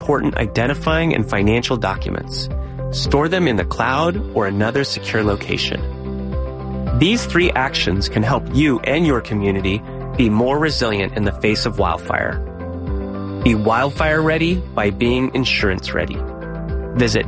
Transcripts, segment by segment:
important identifying and financial documents. Store them in the cloud or another secure location. These 3 actions can help you and your community be more resilient in the face of wildfire. Be wildfire ready by being insurance ready. Visit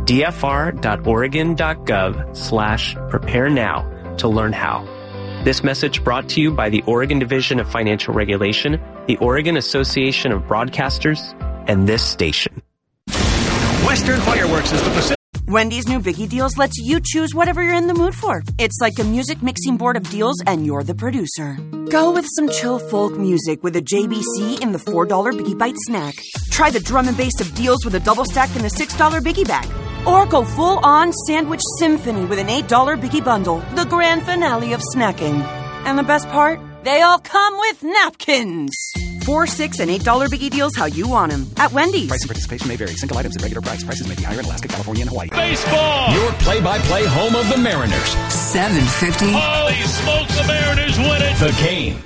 dfr.oregon.gov/prepare now to learn how. This message brought to you by the Oregon Division of Financial Regulation, the Oregon Association of Broadcasters, and this station. Western Fireworks is the Pacific. Wendy's new Biggie Deals lets you choose whatever you're in the mood for. It's like a music mixing board of deals, and you're the producer. Go with some chill folk music with a JBC in the $4 Biggie Bite snack. Try the drum and bass of deals with a double stack in the $6 Biggie Bag. Or go full-on sandwich symphony with an $8 Biggie Bundle, the grand finale of snacking. And the best part? They all come with napkins. $4, $6, and $8 Biggie Deals how you want them. At Wendy's. Price and participation may vary. Single items at regular price. Prices may be higher in Alaska, California, and Hawaii. Baseball! Your play-by-play home of the Mariners. 750. Holy smokes, the Mariners win it! The Game.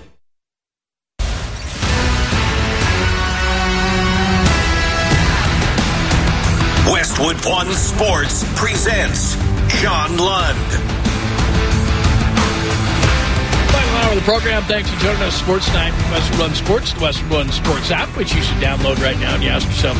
Westwood One Sports presents John Lund. Final hour of the program. Thanks for joining us. Sports Night from Westwood One Sports, the Westwood One Sports app, which you should download right now. And you ask yourself,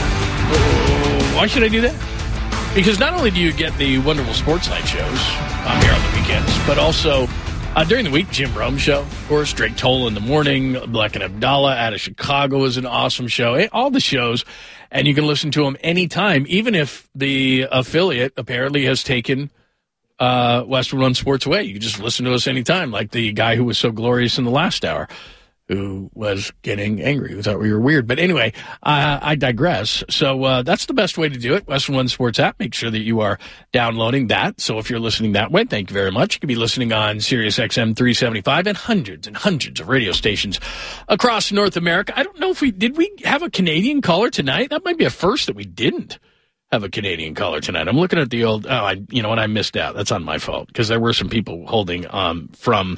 why should I do that? Because not only do you get the wonderful Sports Night shows here on the weekends, but also during the week, Jim Rome show, of course, Drake Toll in the morning, Black and Abdallah out of Chicago is an awesome show. All the shows, and you can listen to them anytime, even if the affiliate apparently has taken Westwood One Sports away. You can just listen to us anytime, like the guy who was so glorious in the last hour, who was getting angry, who thought we were weird. But anyway, I digress. So that's the best way to do it. Westwood One Sports app. Make sure that you are downloading that. So if you're listening that way, thank you very much. You can be listening on Sirius XM 375 and hundreds of radio stations across North America. I don't know if did we have a Canadian caller tonight? That might be a first that we didn't have a Canadian caller tonight. I'm looking at the old, you know what, I missed out. That's on my fault, because there were some people holding from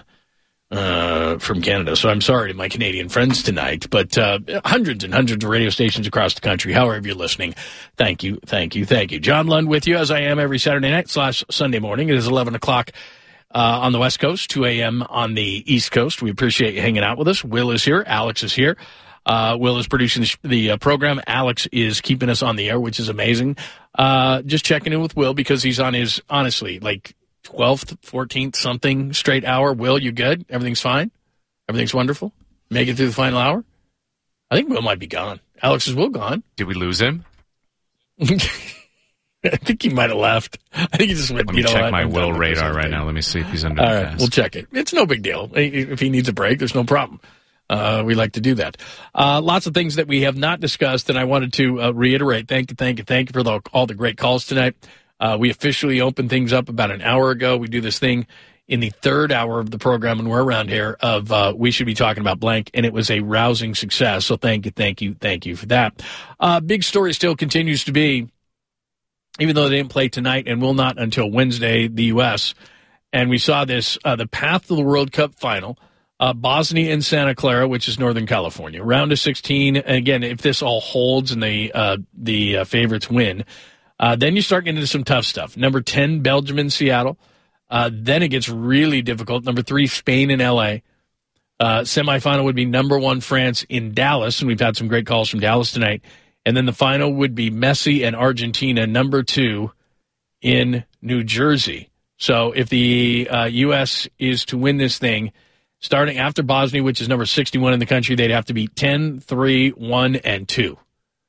Canada. So I'm sorry to my Canadian friends tonight, but hundreds and hundreds of radio stations across the country, however you're listening, thank you. John Lund with you, as I am every Saturday night / Sunday morning. It is 11 o'clock on the West Coast, 2 a.m. on the East Coast. We appreciate you hanging out with us. Will is here. Alex is here. Will is producing the program. Alex is keeping us on the air, which is amazing. Just checking in with Will because he's on his, honestly, 12th, 14th, something straight hour. Will, you good? Everything's fine? Everything's wonderful? Make it through the final hour? I think Will might be gone. Alex, is Will gone? Did we lose him? I think he might have left. I think he just went, Let me check my Will radar right now. Let me see if he's under the desk. All right, we'll check it. It's no big deal. If he needs a break, there's no problem. We like to do that. Lots of things that we have not discussed, and I wanted to reiterate. Thank you for all the great calls tonight. We officially opened things up about an hour ago. We do this thing in the third hour of the program, and we're around here of we should be talking about blank, and it was a rousing success. So thank you for that. Big story still continues to be, even though they didn't play tonight and will not until Wednesday, the U.S., and we saw this, the path to the World Cup final, Bosnia and Santa Clara, which is Northern California, round of 16. And again, if this all holds and the favorites win, then you start getting into some tough stuff. Number 10, Belgium and Seattle. Then it gets really difficult. Number 3, Spain and L.A. Semifinal would be number 1, France in Dallas, and we've had some great calls from Dallas tonight. And then the final would be Messi and Argentina, number 2 in New Jersey. So if the U.S. is to win this thing, starting after Bosnia, which is number 61 in the country, they'd have to be 10, 3, 1, and 2.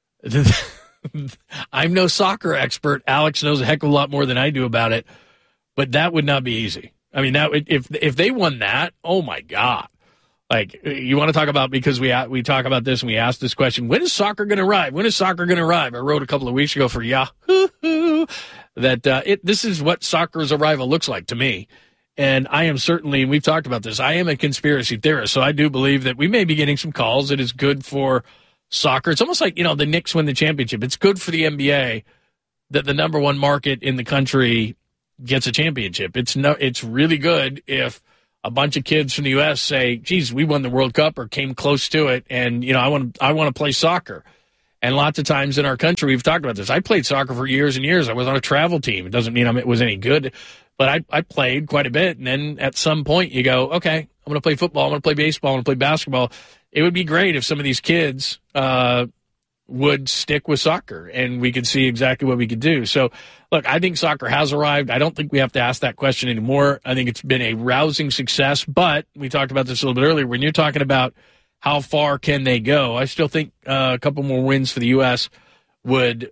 I'm no soccer expert. Alex knows a heck of a lot more than I do about it, but that would not be easy. I mean, that would, if they won that, oh my God! Like, you want to talk about, because we talk about this and we ask this question: when is soccer going to arrive? When is soccer going to arrive? I wrote a couple of weeks ago for Yahoo that this is what soccer's arrival looks like to me. And I am certainly, and we've talked about this, I am a conspiracy theorist, so I do believe that we may be getting some calls that is good for soccer. It's almost like, the Knicks win the championship. It's good for the NBA that the number 1 market in the country gets a championship. It's really good if a bunch of kids from the U.S. say, geez, we won the World Cup or came close to it, and, I want to play soccer. And lots of times in our country, we've talked about this. I played soccer for years and years. I was on a travel team. It doesn't mean I was any good, but I played quite a bit. And then at some point you go, okay, I'm going to play football. I'm going to play baseball. I'm going to play basketball. It would be great if some of these kids would stick with soccer and we could see exactly what we could do. So, look, I think soccer has arrived. I don't think we have to ask that question anymore. I think it's been a rousing success, but we talked about this a little bit earlier. When you're talking about how far can they go, I still think a couple more wins for the U.S. would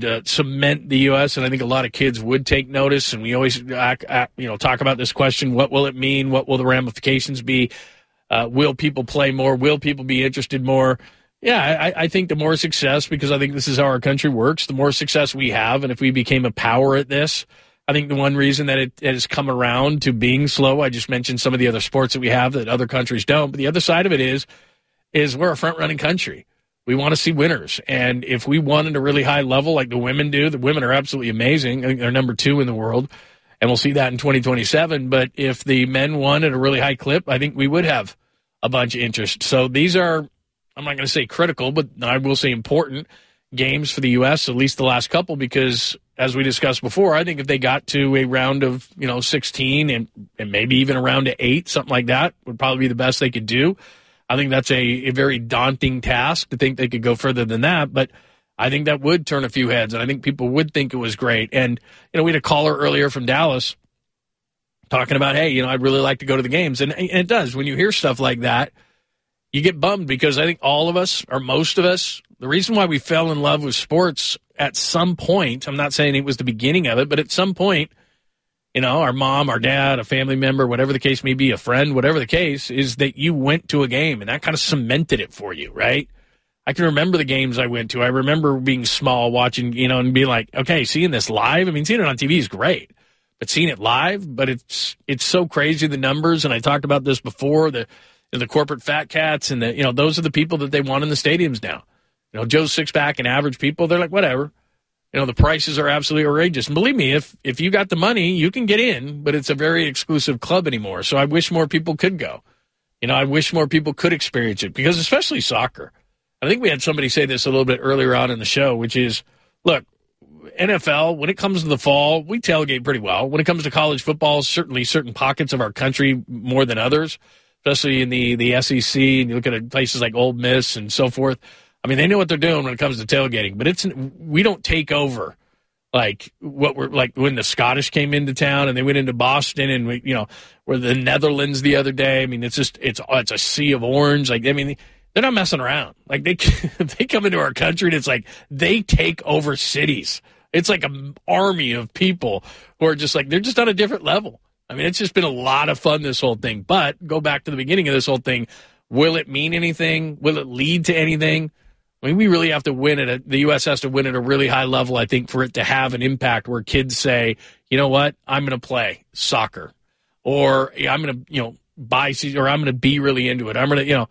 cement the U.S., and I think a lot of kids would take notice, and we always talk about this question, what will it mean? What will the ramifications be? Will people play more? Will people be interested more? Yeah, I think the more success, because I think this is how our country works, the more success we have, and if we became a power at this, I think the one reason that it has come around to being slow, I just mentioned some of the other sports that we have that other countries don't, but the other side of it is we're a front-running country. We want to see winners, and if we won at a really high level like the women do, the women are absolutely amazing. I think they're number 2 in the world, and we'll see that in 2027, but if the men won at a really high clip, I think we would have a bunch of interest. So these are, I'm not going to say critical, but I will say important games for the U.S., at least the last couple, because as we discussed before, I think if they got to a round of 16 and maybe even a round of 8, something like that, would probably be the best they could do. I think that's a very daunting task to think they could go further than that, but I think that would turn a few heads, and I think people would think it was great. And, we had a caller earlier from Dallas talking about, hey, I'd really like to go to the games. And it does. When you hear stuff like that, you get bummed, because I think all of us, or most of us, the reason why we fell in love with sports at some point, I'm not saying it was the beginning of it, but at some point, our mom, our dad, a family member, whatever the case may be, a friend, whatever the case, is that you went to a game, and that kind of cemented it for you, right? I can remember the games I went to. I remember being small, watching, and being like, okay, seeing this live, I mean, seeing it on TV is great, but seeing it live, but it's so crazy, the numbers, and I talked about this before, the corporate fat cats, and those are the people that they want in the stadiums now. Joe Sixpack and average people, they're like, whatever. The prices are absolutely outrageous. And believe me, if you got the money, you can get in, but it's a very exclusive club anymore. So I wish more people could go. I wish more people could experience it, because especially soccer. I think we had somebody say this a little bit earlier on in the show, which is, look, NFL, when it comes to the fall, we tailgate pretty well. When it comes to college football, certainly certain pockets of our country more than others, especially in the SEC, and you look at places like Ole Miss and so forth. I mean, they know what they're doing when it comes to tailgating, but we don't take over like what we're like when the Scottish came into town and they went into Boston, and we're the Netherlands the other day. I mean, it's a sea of orange. Like, I mean, they're not messing around. Like they come into our country and it's like they take over cities. It's like an army of people who are just like, they're just on a different level. I mean, it's just been a lot of fun, this whole thing. But go back to the beginning of this whole thing. Will it mean anything? Will it lead to anything? I mean, we really have to win the U.S. has to win at a really high level, I think, for it to have an impact where kids say, you know what, I'm going to play soccer, or I'm going to, buy, or I'm going to be really into it. I'm going to,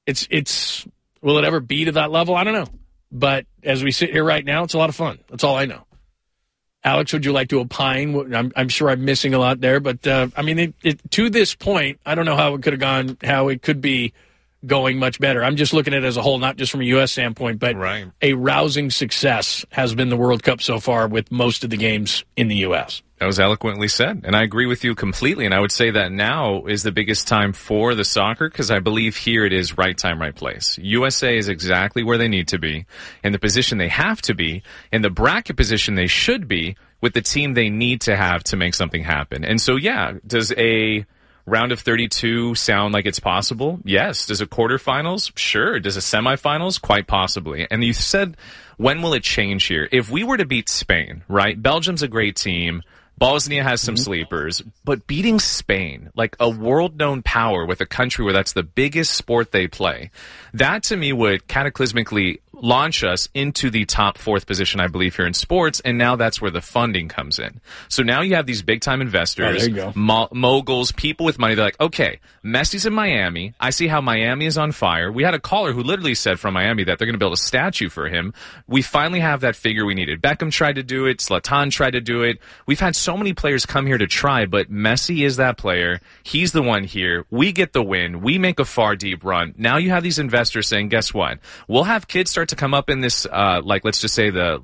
will it ever be to that level? I don't know. But as we sit here right now, it's a lot of fun. That's all I know. Alex, would you like to opine? I'm sure I'm missing a lot there, but I mean, to this point, I don't know how it could have gone, how it could be going much better. I'm just looking at it as a whole, not just from a U.S. standpoint, but right. A rousing success has been the World Cup so far with most of the games in the U.S. That was eloquently said, and I agree with you completely, and I would say that now is the biggest time for the soccer, because I believe here it is right time, right place. USA is exactly where they need to be, in the position they have to be, in the bracket position they should be, with the team they need to have to make something happen. And so, yeah, does a round of 32 sound like it's possible? Yes. Does a quarterfinals? Sure. Does a semifinals? Quite possibly. And you said, when will it change here? If we were to beat Spain, right? Belgium's a great team. Bosnia has some sleepers, but beating Spain, like a world-known power with a country where that's the biggest sport they play, that to me would cataclysmically launch us into the top 4th position, I believe, here in sports, and now that's where the funding comes in. So now you have these big-time investors, moguls, people with money. They're like, okay, Messi's in Miami. I see how Miami is on fire. We had a caller who literally said from Miami that they're going to build a statue for him. We finally have that figure we needed. Beckham tried to do it. Zlatan tried to do it. We've had so many players come here to try, but Messi is that player. He's the one here. We get the win. We make a far, deep run. Now you have these investors saying, guess what? We'll have kids start to come up in this, like, let's just say the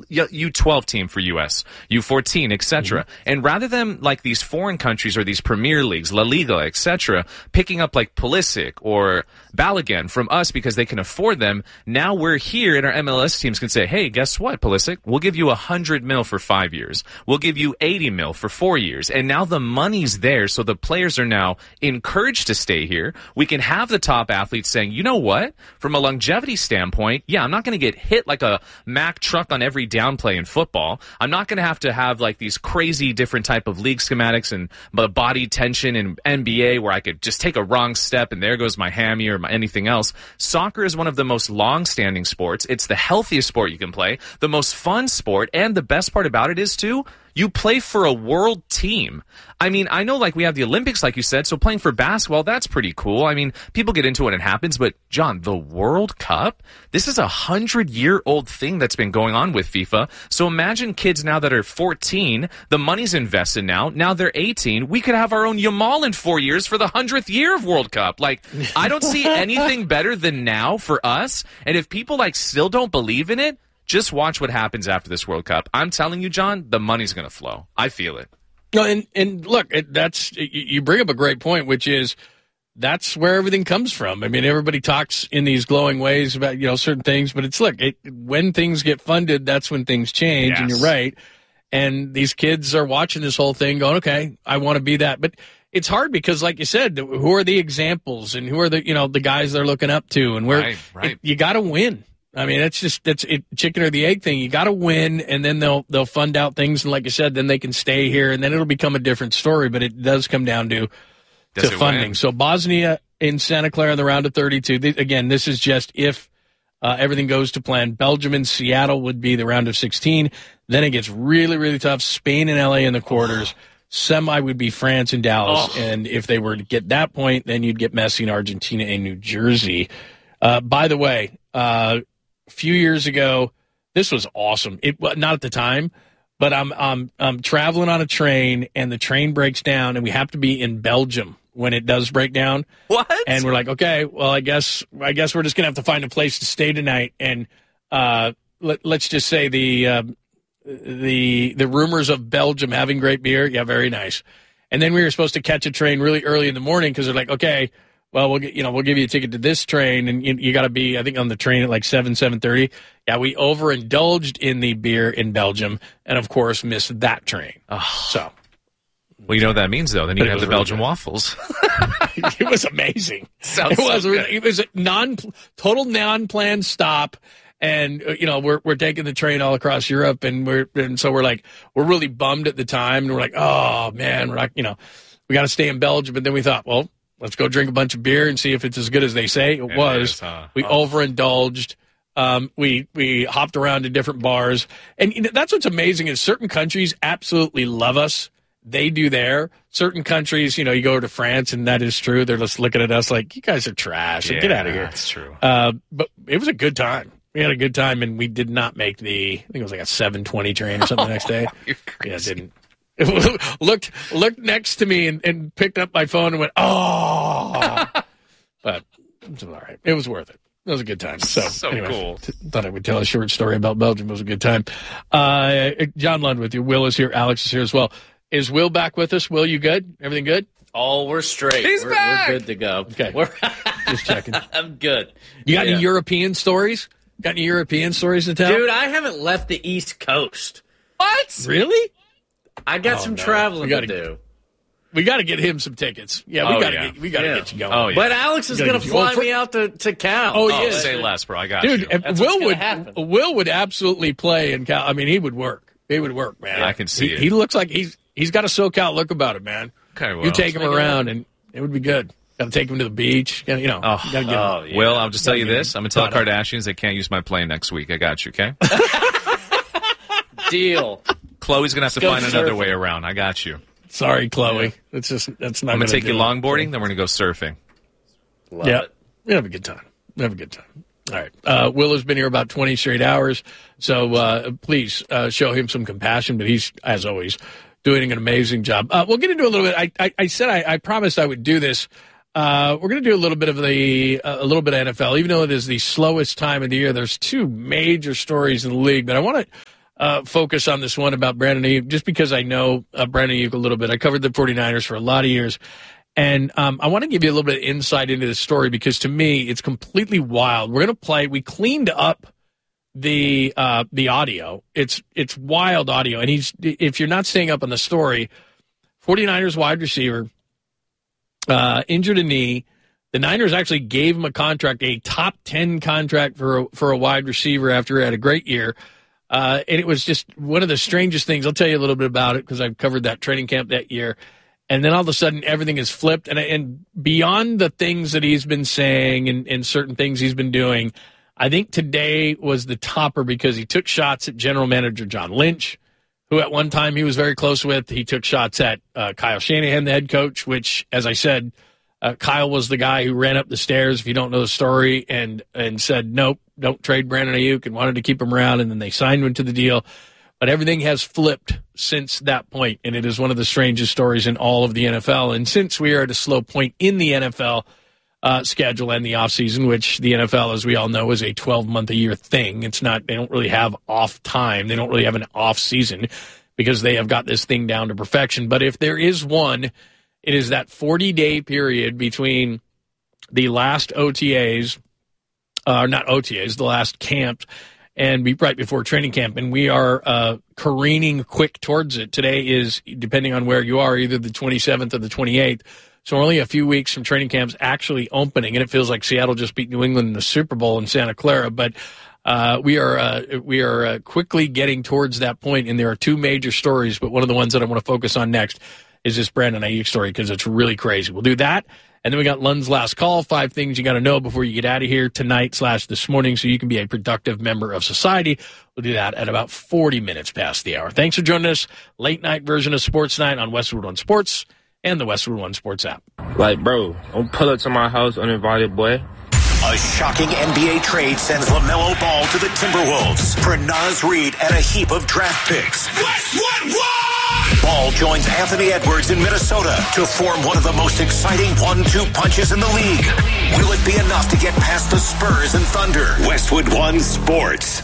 U12 team for U.S., U14, etc. And rather than, like, these foreign countries or these Premier Leagues, La Liga, etc., picking up, like, Pulisic or Balogun from us because they can afford them, now we're here and our MLS teams can say, hey, guess what, Pulisic? We'll give you $100 million for 5 years. We'll give you $80 million for 4 years. And now the money's there, so the players are now encouraged to stay here. We can have the top athletes saying, you know what? From a longevity standpoint, yeah, I'm not going to get hit like a Mack truck on every down play in football. I'm not going to have like these crazy different type of league schematics and body tension in NBA where I could just take a wrong step and there goes my hammy or anything else. Soccer is one of the most long-standing sports. It's the healthiest sport you can play, the most fun sport, and the best part about it is, too, you play for a world team. I mean, I know, like, we have the Olympics, like you said, so playing for basketball, that's pretty cool. I mean, people get into it and it happens, but, John, the World Cup? This is a 100-year-old thing that's been going on with FIFA. So imagine kids now that are 14, the money's invested now they're 18. We could have our own Yamal in 4 years for the 100th year of World Cup. Like, I don't see anything better than now for us, and if people, like, still don't believe in it, just watch what happens after this World Cup. I'm telling you, John, the money's going to flow. I feel it. No, and look, you bring up a great point, which is that's where everything comes from. I mean, everybody talks in these glowing ways about, certain things, but it's, when things get funded, that's when things change, yes. And you're right. And these kids are watching this whole thing going, okay, I want to be that. But it's hard because, like you said, who are the examples and who are the guys they're looking up to? And right. You got to win. I mean, it's chicken or the egg thing. You got to win, and then they'll fund out things, and like you said, then they can stay here, and then it'll become a different story. But it does come down to funding. Win? So Bosnia in Santa Clara in the round of 32. Again, this is just if everything goes to plan. Belgium and Seattle would be the round of 16. Then it gets really, really tough. Spain and LA in the quarters. Semi would be France and Dallas, and if they were to get that point, then you'd get Messi in Argentina and New Jersey. By the way. A few years ago, this was awesome. Not at the time, but I'm traveling on a train and the train breaks down and we have to be in Belgium when it does break down. What? And we're like, okay, well, I guess we're just gonna have to find a place to stay tonight. And let's just say the rumors of Belgium having great beer, yeah, very nice. And then we were supposed to catch a train really early in the morning because they're like, okay. Well, we'll give you a ticket to this train, and you got to be, I think, on the train at like 7:30. Yeah, we overindulged in the beer in Belgium, and of course missed that train. So, well, you know what that means, though. Then you have the Belgian waffles. It was amazing. It was a total non-planned stop, and we're taking the train all across Europe, and so we're really bummed at the time, and we're like, oh man, we're we got to stay in Belgium, but then we thought, well. Let's go drink a bunch of beer and see if it's as good as they say. It was. We overindulged. We hopped around to different bars. And that's what's amazing is certain countries absolutely love us. They do there. Certain countries, you go to France, and that is true. They're just looking at us like, you guys are trash. Get out of here. That's true. But it was a good time. We had a good time, and we did not make I think it was like a 7:20 train or something the next day. You're crazy. Yeah, didn't. Looked next to me and picked up my phone and went, oh. But it was all right. It was worth it. It was a good time. So anyway, cool. Thought I would tell a short story about Belgium. It was a good time. John Lund with you. Will is here. Alex is here as well. Is Will back with us? Will, you good? Everything good? Oh, we're straight. He's back. We're good to go. Okay. Just checking. I'm good. You got any European stories? Got any European stories to tell? Dude, I haven't left the East Coast. What? Really? I got some traveling to do. We got to get him some tickets. Yeah, we got to get you going. Oh, yeah. But Alex is going to fly me out to Cal. Oh, yeah. Say less, bro. I got you. Dude, Will would absolutely play in Cal. I mean, he would work. He would work, man. I can see it. He looks like he's got a SoCal look about it, man. Okay, well. You take him around, and it would be good. Got to take him to the beach. Gotta get him. Yeah. Will, I'll just tell you this. I'm going to tell Kardashians they can't use my plane next week. I got you, okay? Deal. Chloe's going to have to find another way around. I got you. Sorry, Chloe. Yeah. That's not I'm going to take you longboarding, then we're going to go surfing. Love it. We have a good time. All right. Will has been here about 20 straight hours, so please show him some compassion, but he's, as always, doing an amazing job. We'll get into a little bit. I said I promised I would do this. We're going to do a little bit of NFL, even though it is the slowest time of the year. There's two major stories in the league, but I want to focus on this one about Brandon Ayuk, just because I know Brandon Ayuk a little bit. I covered the 49ers for a lot of years, and I want to give you a little bit of insight into this story because to me it's completely wild. We're going to play. We cleaned up the audio. It's wild audio, and if you're not staying up on the story, 49ers wide receiver. Injured a knee. The Niners actually gave him a contract, a top 10 contract for a wide receiver after he had a great year. And it was just one of the strangest things. I'll tell you a little bit about it because I've covered that training camp that year. And then all of a sudden everything is flipped. And beyond the things that he's been saying and certain things he's been doing, I think today was the topper because he took shots at general manager John Lynch, who at one time he was very close with. He took shots at Kyle Shanahan, the head coach, which, as I said, Kyle was the guy who ran up the stairs, if you don't know the story, and said, nope, don't trade Brandon Ayuk, and wanted to keep him around, and then they signed him to the deal. But everything has flipped since that point, and it is one of the strangest stories in all of the NFL. And since we are at a slow point in the NFL schedule and the offseason, which the NFL, as we all know, is a 12-month-a-year thing. It's not, they don't really have off time. They don't really have an off season because they have got this thing down to perfection. But if there is one, it is that 40-day period between the last OTAs, not OTAs, the last camp, and right before training camp. And we are careening quick towards it. Today is, depending on where you are, either the 27th or the 28th. So we're only a few weeks from training camps actually opening, and it feels like Seattle just beat New England in the Super Bowl in Santa Clara. But we are quickly getting towards that point, and there are two major stories. But one of the ones that I want to focus on next is this Brandon Ayuk story because it's really crazy. We'll do that, and then we got Lund's last call. 5 things you got to know before you get out of here tonight/this morning, so you can be a productive member of society. We'll do that at about 40 minutes past the hour. Thanks for joining us. Late night version of Sports Night on Westwood One Sports and the Westwood One Sports app. Like, bro, don't pull up to my house uninvited, boy. A shocking NBA trade sends LaMelo Ball to the Timberwolves for Naz Reid and a heap of draft picks. Westwood One! Ball joins Anthony Edwards in Minnesota to form one of the most exciting 1-2 punches in the league. Will it be enough to get past the Spurs and Thunder? Westwood One Sports.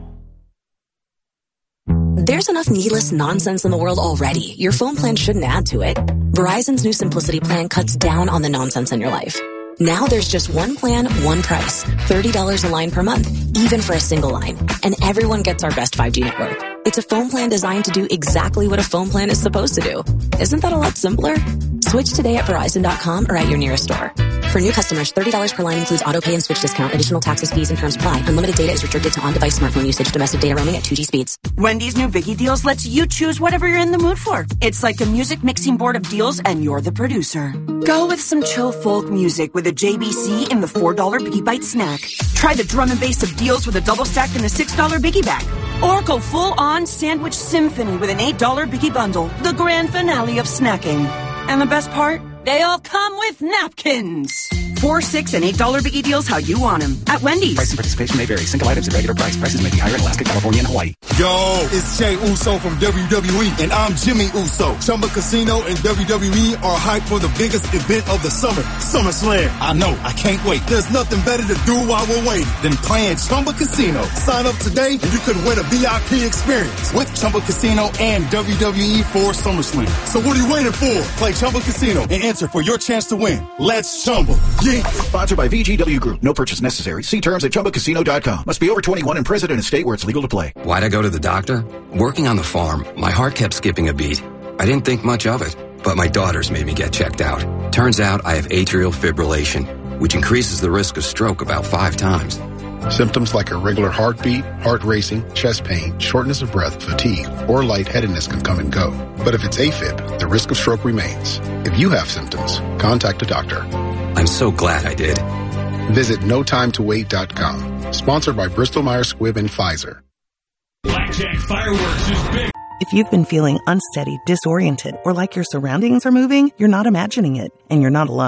There's enough needless nonsense in the world already. Your phone plan shouldn't add to it. Verizon's new Simplicity plan cuts down on the nonsense in your life. Now there's just one plan, one price. $30 a line per month, even for a single line. And everyone gets our best 5G network. It's a phone plan designed to do exactly what a phone plan is supposed to do. Isn't that a lot simpler? Switch today at Verizon.com or at your nearest store. For new customers, $30 per line includes auto pay and switch discount. Additional taxes, fees, and terms apply. Unlimited data is restricted to on-device smartphone usage. Domestic data roaming at 2G speeds. Wendy's new Biggie Deals lets you choose whatever you're in the mood for. It's like a music mixing board of deals, and you're the producer. Go with some chill folk music with a JBC in the $4 Biggie Bite snack. Try the drum and bass of deals with a double stack in the $6 Biggie Bag. Or go full-on sandwich symphony with an $8 Biggie Bundle, the grand finale of snacking. And the best part? They all come with napkins. $4, $6, and $8 Biggie Deals how you want them at Wendy's. Price and participation may vary. Single items at regular price. Prices may be higher in Alaska, California, and Hawaii. Yo, it's Jey Uso from WWE, and I'm Jimmy Uso. Chumba Casino and WWE are hyped for the biggest event of the summer, SummerSlam. I know, I can't wait. There's nothing better to do while we're waiting than playing Chumba Casino. Sign up today, and you could win a VIP experience with Chumba Casino and WWE for SummerSlam. So what are you waiting for? Play Chumba Casino and enter for your chance to win. Let's Chumba. Yeah. Sponsored by VGW Group. No purchase necessary. See terms at ChumbaCasino.com. Must be over 21 and present in a state where it's legal to play. Why'd I go to the doctor? Working on the farm, my heart kept skipping a beat. I didn't think much of it, but my daughters made me get checked out. Turns out I have atrial fibrillation, which increases the risk of stroke about 5 times. Symptoms like irregular heartbeat, heart racing, chest pain, shortness of breath, fatigue, or lightheadedness can come and go. But if it's AFib, the risk of stroke remains. If you have symptoms, contact a doctor. I'm so glad I did. Visit NoTimeToWait.com. Sponsored by Bristol-Myers Squibb and Pfizer. Blackjack Fireworks is big. If you've been feeling unsteady, disoriented, or like your surroundings are moving, you're not imagining it, and you're not alone.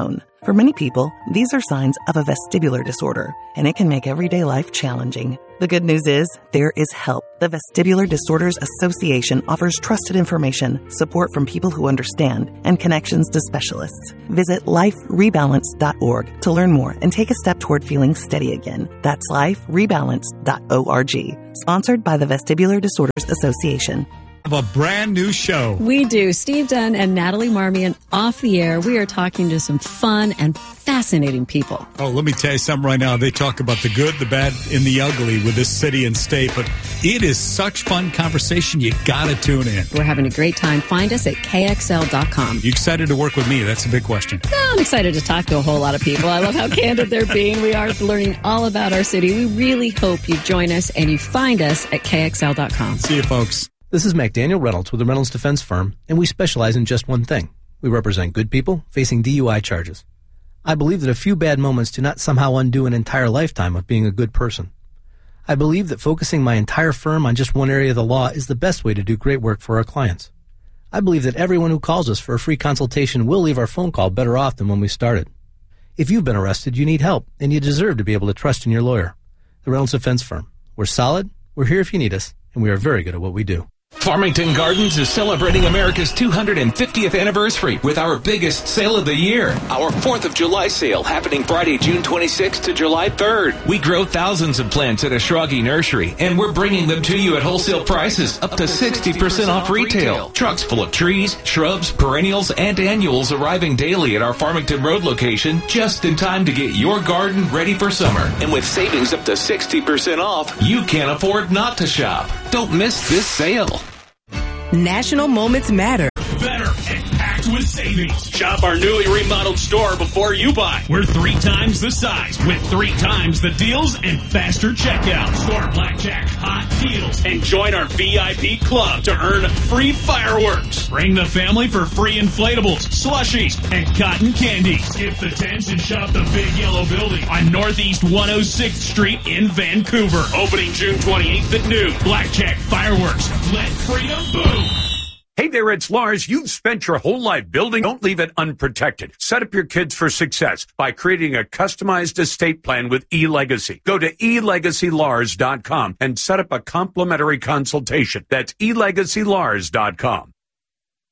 For many people, these are signs of a vestibular disorder, and it can make everyday life challenging. The good news is, there is help. The Vestibular Disorders Association offers trusted information, support from people who understand, and connections to specialists. Visit liferebalance.org to learn more and take a step toward feeling steady again. That's liferebalance.org. Sponsored by the Vestibular Disorders Association. Of a brand new show. We do. Steve Dunn and Natalie Marmion off the air. We are talking to some fun and fascinating people. Oh, let me tell you something right now. They talk about the good, the bad, and the ugly with this city and state, but it is such fun conversation. You got to tune in. We're having a great time. Find us at KXL.com. You excited to work with me? That's a big question. No, I'm excited to talk to a whole lot of people. I love how candid they're being. We are learning all about our city. We really hope you join us and you find us at KXL.com. See you, folks. This is McDaniel Reynolds with the Reynolds Defense Firm, and we specialize in just one thing. We represent good people facing DUI charges. I believe that a few bad moments do not somehow undo an entire lifetime of being a good person. I believe that focusing my entire firm on just one area of the law is the best way to do great work for our clients. I believe that everyone who calls us for a free consultation will leave our phone call better off than when we started. If you've been arrested, you need help, and you deserve to be able to trust in your lawyer. The Reynolds Defense Firm. We're solid, we're here if you need us, and we are very good at what we do. Farmington Gardens is celebrating America's 250th anniversary with our biggest sale of the year. Our 4th of July sale happening Friday, June 26th to July 3rd. We grow thousands of plants at Ashragi Nursery, and we're bringing them to you at wholesale prices up to 60% off retail. Trucks full of trees, shrubs, perennials, and annuals arriving daily at our Farmington Road location just in time to get your garden ready for summer. And with savings up to 60% off, you can't afford not to shop. Don't miss this sale. National Moments Matter. Better and packed with savings. Shop our newly remodeled store before you buy. We're 3 times the size with 3 times the deals and faster checkout. Score blackjack, hot deals, and join our VIP club to earn free fireworks. Bring the family for free inflatables, slushies, and cotton candy. Skip the tents and shop the big yellow building on Northeast 106th Street in Vancouver. Opening June 28th at noon. Blackjack fireworks. Let freedom boom. Hey there, it's Lars. You've spent your whole life building. Don't leave it unprotected. Set up your kids for success by creating a customized estate plan with eLegacy. Go to elegacylars.com and set up a complimentary consultation. That's elegacylars.com.